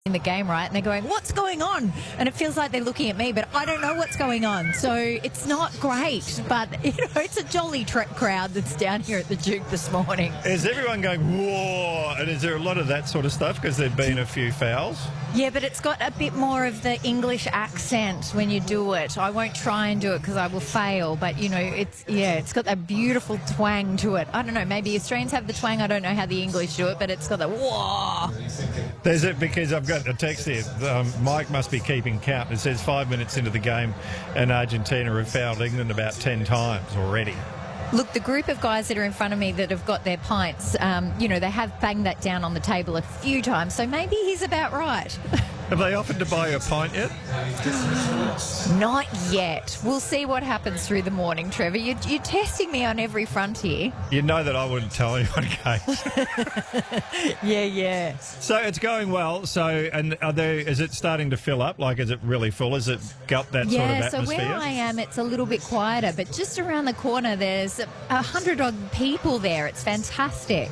in the game, right? And they're going, what's going on? And it feels like they're looking at me, but I don't know what's going on. So it's not great, but it's a jolly crowd that's down here at the Duke this morning. Is everyone going, whoa? And is there a lot of that sort of stuff because there've been a few fouls? Yeah, but it's got a bit more of the English accent when you do it. I won't try and do it because I will fail, but it's got that beautiful twang to it. I don't know, maybe Australians have the twang. I don't know how the English do it, but it's got the whoa. There's it, because I've got a text here. Mike must be keeping count. It says 5 minutes into the game and Argentina have fouled England about 10 times already. Look, the group of guys that are in front of me that have got their pints, they have banged that down on the table a few times, so maybe he's about right. Have they offered to buy you a pint yet? Not yet. We'll see what happens through the morning, Trevor. You're testing me on every front here. You know that I wouldn't tell anyone, Kate. Yeah. So it's going well. So, and is it starting to fill up? Like, is it really full? Has it got that sort of atmosphere? Yeah, so where I am, it's a little bit quieter, but just around the corner, there's 100-odd people there. It's fantastic.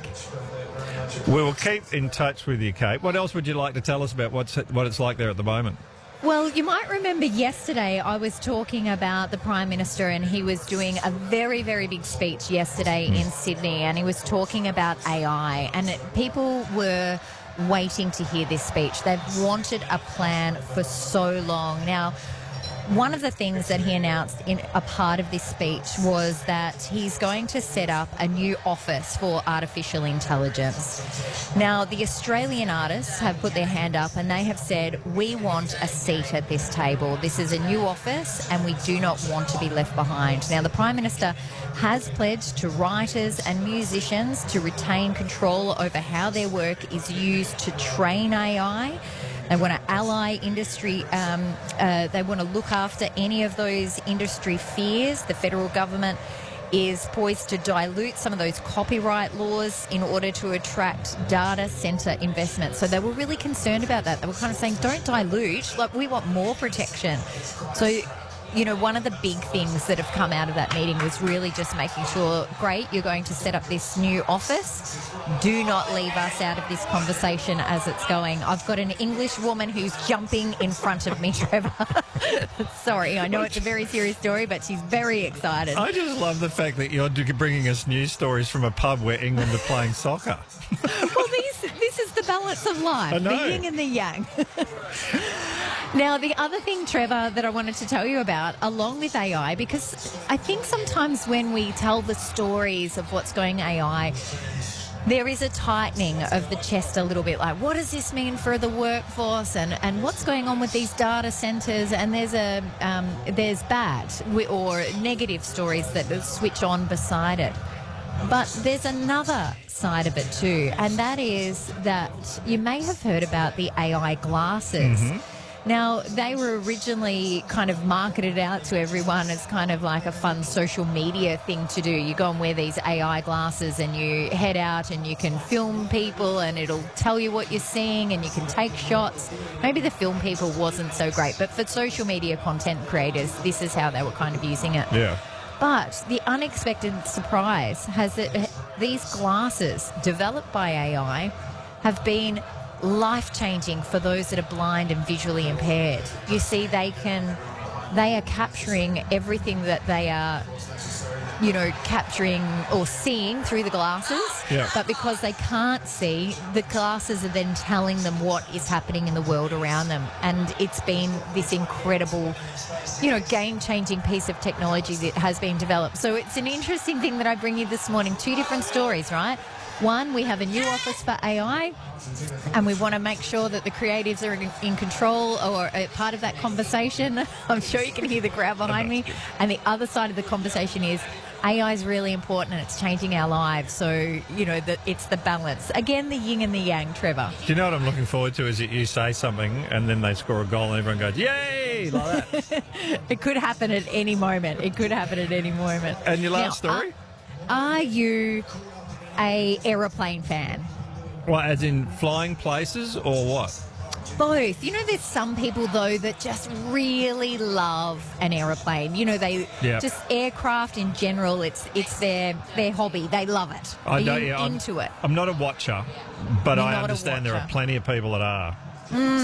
We will keep in touch with you, Kate. What else would you like to tell us about what it's like there at the moment? Well, you might remember yesterday I was talking about the Prime Minister, and he was doing a very, very big speech yesterday in Sydney, and he was talking about AI, and people were waiting to hear this speech. They've wanted a plan for so long. Now, one of the things that he announced in a part of this speech was that he's going to set up a new office for artificial intelligence. Now, the Australian artists have put their hand up and they have said, we want a seat at this table. This is a new office and we do not want to be left behind. Now, the Prime Minister has pledged to writers and musicians to retain control over how their work is used to train AI. They want to ally industry. They want to look after any of those industry fears. The federal government is poised to dilute some of those copyright laws in order to attract data centre investment. So they were really concerned about that. They were kind of saying, don't dilute. Like, we want more protection. So, one of the big things that have come out of that meeting was really just making sure, great, you're going to set up this new office. Do not leave us out of this conversation as it's going. I've got an English woman who's jumping in front of me, Trevor. Sorry, I know it's a very serious story, but she's very excited. I just love the fact that you're bringing us news stories from a pub where England are playing soccer. Well, this is the balance of life, I know. The yin and the yang. Now, the other thing, Trevor, that I wanted to tell you about, along with AI, because I think sometimes when we tell the stories of what's going AI, there is a tightening of the chest a little bit, like, what does this mean for the workforce and what's going on with these data centres? And there's bad or negative stories that switch on beside it. But there's another side of it too, and that is that you may have heard about the AI glasses. Mm-hmm. Now, they were originally kind of marketed out to everyone as kind of like a fun social media thing to do. You go and wear these AI glasses and you head out and you can film people and it'll tell you what you're seeing and you can take shots. Maybe the film people wasn't so great, but for social media content creators, this is how they were kind of using it. Yeah. But the unexpected surprise has that these glasses developed by AI have been life-changing for those that are blind and visually impaired. You see, they are capturing everything that they are, capturing or seeing through the glasses. Yeah. But because they can't see, the glasses are then telling them what is happening in the world around them. And it's been this incredible, game-changing piece of technology that has been developed. So it's an interesting thing that I bring you this morning. Two different stories, right? One, we have a new office for AI, and we want to make sure that the creatives are in control or a part of that conversation. I'm sure you can hear the crowd behind me. And the other side of the conversation is AI is really important and it's changing our lives. So, that it's the balance. Again, the yin and the yang, Trevor. Do you know what I'm looking forward to is that you say something and then they score a goal and everyone goes, yay, like that. It could happen at any moment. And your last story? Are you a aeroplane fan? Well, as in flying places or what? Both. There's some people, though, that just really love an aeroplane. They just aircraft in general, it's their hobby. They love it. Are you into it? I'm not a watcher, but I understand there are plenty of people that are.